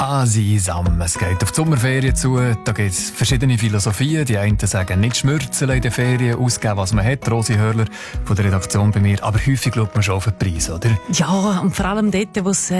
Asisam. Es geht auf die Sommerferien zu. Da gibt es verschiedene Philosophien. Die einen sagen, nicht schmürzeln in den Ferien, ausgeben, was man hat. Rosi Hörler von der Redaktion bei mir. Aber häufig schaut man schon auf den Preis, oder? Ja, und vor allem dort,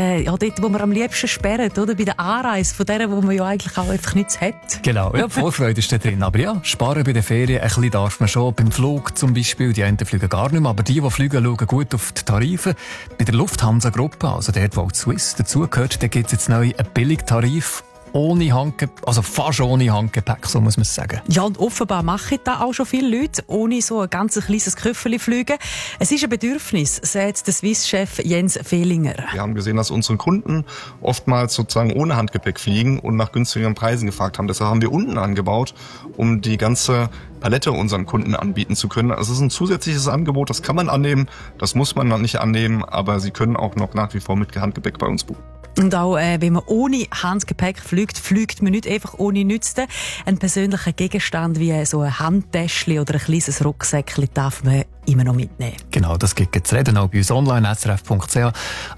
wo man am liebsten sperrt, oder? Bei der Anreise von der, wo man ja eigentlich auch einfach nichts hat. Genau, ja, Vorfreude ist da drin. Aber ja, sparen bei den Ferien ein bisschen darf man schon. Beim Flug zum Beispiel, die einen fliegen gar nicht mehr, aber die fliegen, schauen gut auf die Tarife. Bei der Lufthansa-Gruppe, also dort, wo auch die Swiss dazugehört, da gibt es jetzt neu einen Billigtarif. Ohne Handgepäck, also fast ohne Handgepäck, so muss man es sagen. Ja, und offenbar machen da auch schon viele Leute ohne so ein ganz kleines Köfferli fliegen. Es ist ein Bedürfnis, sagt der Swiss-Chef Jens Fehlinger. Wir haben gesehen, dass unsere Kunden oftmals sozusagen ohne Handgepäck fliegen und nach günstigeren Preisen gefragt haben. Deshalb haben wir unten angebaut, um die ganze Palette unseren Kunden anbieten zu können. Also es ist ein zusätzliches Angebot, das kann man annehmen, das muss man noch nicht annehmen, aber Sie können auch noch nach wie vor mit Handgepäck bei uns buchen. Und auch wenn man ohne Handgepäck fliegt man nicht einfach ohne Nützen. Ein persönlicher Gegenstand wie so ein Handtäschchen oder ein kleines Rucksäckchen darf man immer noch mitnehmen. Genau, das gibt zu reden, auch bei uns online, srf.ch. Aber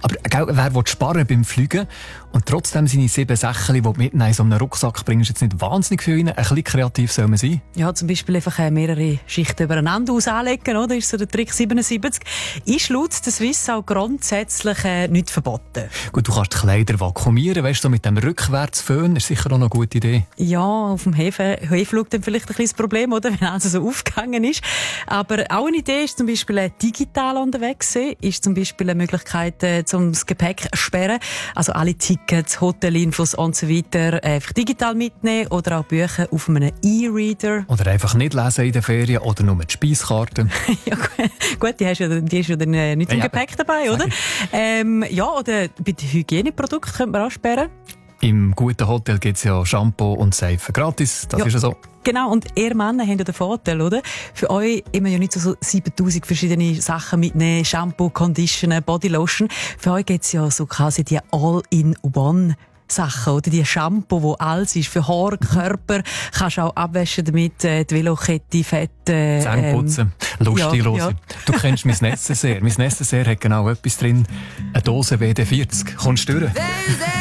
wer will sparen beim Fliegen und trotzdem seine 7 Säckchen, die du mitnehmen in so einen Rucksack bringst, jetzt nicht wahnsinnig viel rein. Ein bisschen kreativ soll man sein. Ja, zum Beispiel einfach mehrere Schichten übereinander anlegen, oder? Ist so der Trick 77. Ist laut der Swiss auch grundsätzlich nicht verboten. Gut, du kannst die Kleider vakuumieren, weißt du, so mit dem Rückwärtsföhn ist sicher auch noch eine gute Idee. Ja, auf dem Heflug dann vielleicht ein kleines Problem, oder? Wenn alles so aufgegangen ist. Aber auch eine Idee ist zum Beispiel digital unterwegs sein, ist zum Beispiel eine Möglichkeit, zum das Gepäck sperren. Also alle Tickets, Hotelinfos und so weiter einfach digital mitnehmen oder auch Bücher auf einem E-Reader. Oder einfach nicht lesen in den Ferien oder nur die Speiskarte. Ja, gut, die ist ja dann nicht im Gepäck dabei, oder? Ja, oder bei den Hygieneprodukten könnte man auch sperren. Im guten Hotel gibt es ja Shampoo und Seife gratis, das ist ja so. Genau, und ihr Männer habt ja den Vorteil, oder? Für euch immer ja nicht so 7000 verschiedene Sachen mitnehmen, Shampoo, Conditioner, Bodylotion. Für euch gibt es ja so quasi die All-in-One Sachen, oder? Die Shampoo, wo alles ist. Für Haar, Körper, kannst auch abwaschen damit, die Velokette, Fett, Zähne putzen. Lustig, Rosi. Ja. Du kennst mein Necessaire. Mein Necessaire hat genau etwas drin. Eine Dose WD-40. Kommst du durch?